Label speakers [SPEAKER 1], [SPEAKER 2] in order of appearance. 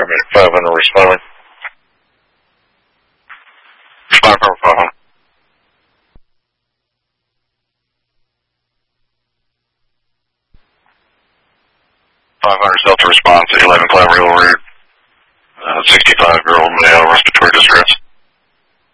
[SPEAKER 1] paramedic 500 responding. Respond from 500. 500 Delta response to 11 Claverdale Road. 65-year-old male, respiratory distress.